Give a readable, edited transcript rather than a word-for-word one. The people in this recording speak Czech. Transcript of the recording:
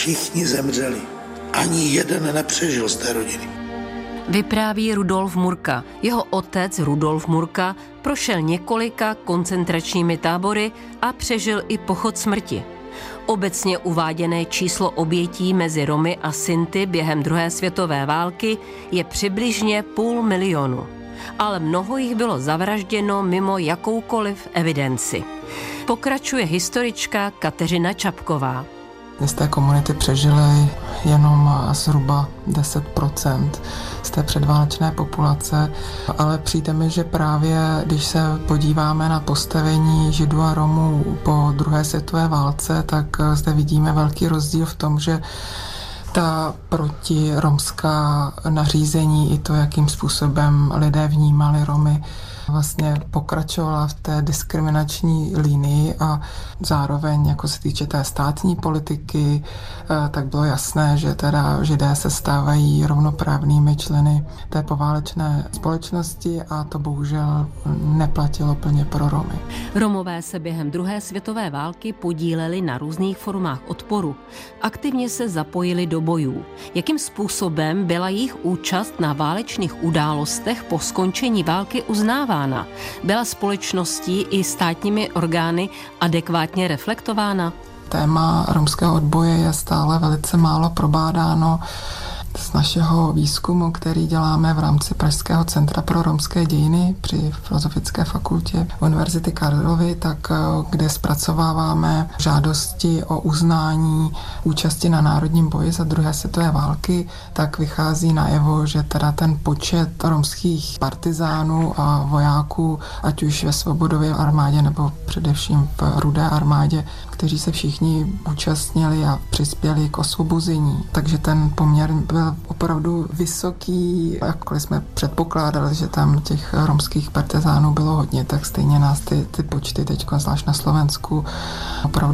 všichni zemřeli. Ani jeden nepřežil z té rodiny. Vypráví Rudolf Murka. Jeho otec Rudolf Murka prošel několika koncentračními tábory a přežil i pochod smrti. Obecně uváděné číslo obětí mezi Romy a Sinty během druhé světové války je přibližně 500 000. Ale mnoho jich bylo zavražděno mimo jakoukoliv evidenci. Pokračuje historička Kateřina Čapková. Z té komunity přežili jenom zhruba 10% z té předválečné populace, ale přijde mi, že právě když se podíváme na postavení Židů a Romů po druhé světové válce, tak zde vidíme velký rozdíl v tom, že ta protiromská nařízení i to, jakým způsobem lidé vnímali Romy, vlastně pokračovala v té diskriminační linii a zároveň, jako se týče té státní politiky, tak bylo jasné, že teda Židé se stávají rovnoprávnými členy té poválečné společnosti a to bohužel neplatilo plně pro Romy. Romové se během druhé světové války podíleli na různých formách odporu. Aktivně se zapojili do bojů. Jakým způsobem byla jejich účast na válečných událostech po skončení války uznávána? Byla společností i státními orgány adekvátně reflektována? Téma romského odboje je stále velice málo probádáno. Z našeho výzkumu, který děláme v rámci Pražského centra pro romské dějiny při Filozofické fakultě Univerzity Karlovy, tak kde zpracováváme žádosti o uznání účasti na národním boji za druhé světové války, tak vychází najevo, že teda ten počet romských partizánů a vojáků, ať už ve Svobodově armádě nebo především v Rudé armádě, kteří se všichni účastnili a přispěli k osvobození. Takže ten poměr byl opravdu vysoký. Jakkoliv jsme předpokládali, že tam těch romských partizánů bylo hodně, tak stejně nás ty počty teď, zvlášť na Slovensku, opravdu